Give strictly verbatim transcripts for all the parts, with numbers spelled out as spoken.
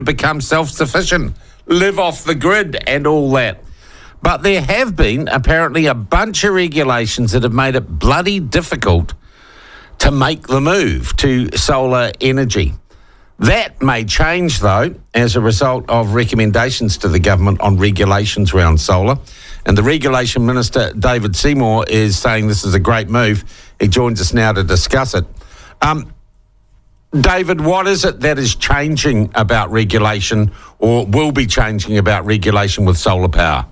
become self-sufficient, live off the grid and all that. But there have been apparently a bunch of regulations that have made it bloody difficult to make the move to solar energy. That may change, though, as a result of recommendations to the government on regulations around solar. And the Regulation Minister, David Seymour, is saying this is a great move. He joins us now to discuss it. Um, David, what is it that is changing about regulation or will be changing about regulation with solar power?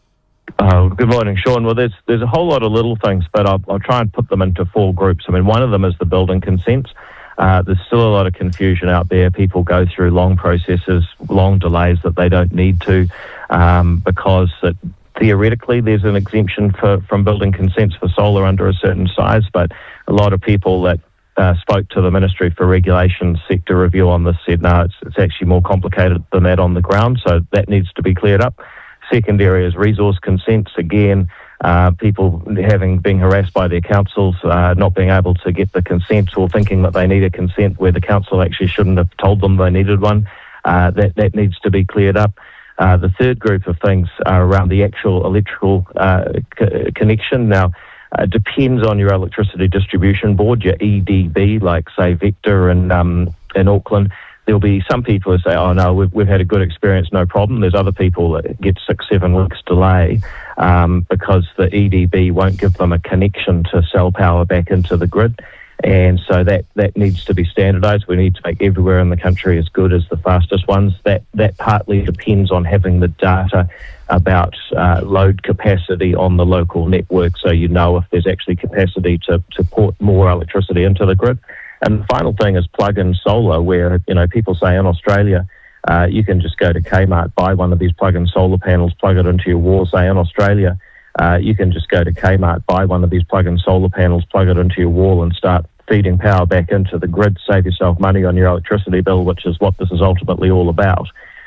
Oh, good morning, Sean. Well, there's there's a whole lot of little things, but I'll, I'll try and put them into four groups. I mean, one of them is the building consents. Uh, there's still a lot of confusion out there. People go through long processes, long delays that they don't need to, um, because it, theoretically there's an exemption for, from building consents for solar under a certain size, but a lot of people that uh, spoke to the Ministry for Regulation sector review on this said, no, it's, it's actually more complicated than that on the ground, so that needs to be cleared up. Second area is resource consents. Again, uh, people having been harassed by their councils, uh, not being able to get the consent or thinking that they need a consent where the council actually shouldn't have told them they needed one. Uh, that, that needs to be cleared up. Uh, the third group of things are around the actual electrical uh, co- connection. Now, it uh, depends on your electricity distribution board, your E D B, like, say, Vector in, um, in Auckland. There'll be some people who say, oh, no, we've, we've had a good experience, no problem. There's other people that get six, seven weeks delay um, because the E D B won't give them a connection to sell power back into the grid. And so that, that needs to be standardised. We need to make everywhere in the country as good as the fastest ones. That, that partly depends on having the data about uh, load capacity on the local network, so you know if there's actually capacity to, to port more electricity into the grid. And the final thing is plug-in solar, where, you know, people say in Australia, uh, you can just go to Kmart, buy one of these plug-in solar panels, plug it into your wall. Say in Australia, uh, you can just go to Kmart, buy one of these plug-in solar panels, plug it into your wall and start feeding power back into the grid, save yourself money on your electricity bill, which is what this is ultimately all about.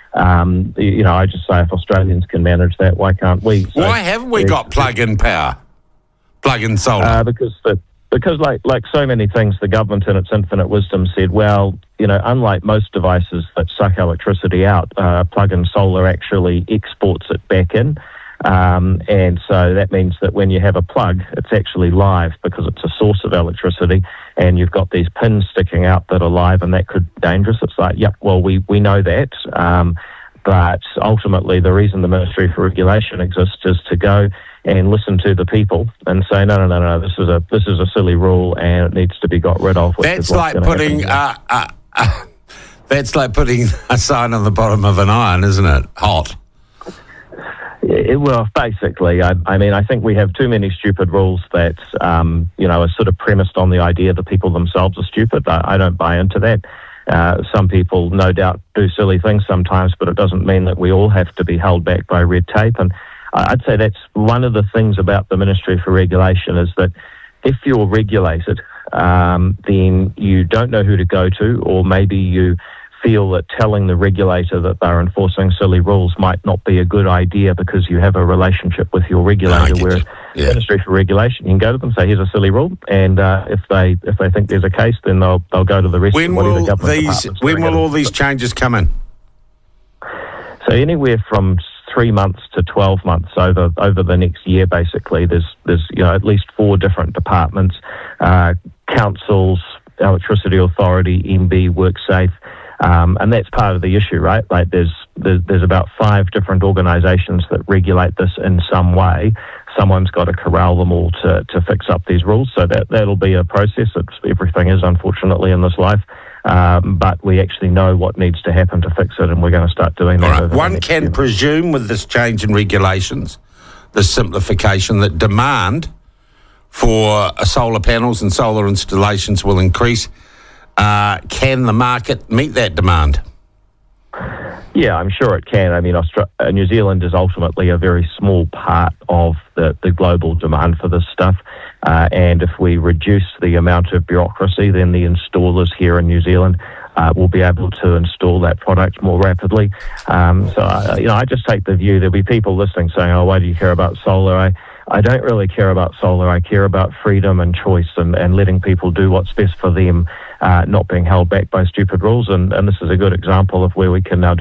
Um, you know, I just say if Australians can manage that, why can't we? So, why haven't we got plug-in power, plug-in solar? Uh, because the Because like like so many things, the government in its infinite wisdom said, well, you know, unlike most devices that suck electricity out, uh, plug-in solar actually exports it back in. Um, and so that means that when you have a plug, it's actually live because it's a source of electricity, and you've got these pins sticking out that are live, and that could be dangerous. It's like, yep, well, we, we know that. Um, but ultimately, the reason the Ministry for Regulation exists is to go and listen to the people and say, no, no, no, no, this is a this is a silly rule and it needs to be got rid of. That's like putting uh, uh, uh, that's like putting a sign on the bottom of an iron, isn't it? Hot. It, well, basically, I, I mean, I think we have too many stupid rules that, um, you know, are sort of premised on the idea that people themselves are stupid. I, I don't buy into that. Uh, some people, no doubt, do silly things sometimes, but it doesn't mean that we all have to be held back by red tape. And I'd say that's one of the things about the Ministry for Regulation is that if you're regulated, um, then you don't know who to go to, or maybe you feel that telling the regulator that they're enforcing silly rules might not be a good idea because you have a relationship with your regulator. Whereas yeah. Ministry for Regulation, you can go to them, say, here's a silly rule, and uh, if they if they think there's a case, then they'll they'll go to the rest when of whatever will government these departments. When will all these changes come in? So anywhere from three months to twelve months over over the next year, basically. There's there's you know at least four different departments, uh, councils, Electricity Authority, M B, WorkSafe, um, and that's part of the issue, right? Like there's there's, there's about five different organisations that regulate this in some way. Someone's got to corral them all to to fix up these rules. So that that'll be a process. It's, everything is, unfortunately, in this life. Um, but we actually know what needs to happen to fix it, and we're going to start doing that. Right. One can presume with this change in regulations, the simplification, that demand for uh, solar panels and solar installations will increase. Uh, can the market meet that demand? Yeah, I'm sure it can. I mean, Australia, uh, New Zealand is ultimately a very small part of the, the global demand for this stuff. Uh, and if we reduce the amount of bureaucracy, then the installers here in New Zealand uh, will be able to install that product more rapidly. Um, so, I, you know, I just take the view there'll be people listening saying, oh, why do you care about solar? I, I don't really care about solar. I care about freedom and choice and, and letting people do what's best for them, uh, not being held back by stupid rules. And, and this is a good example of where we can now do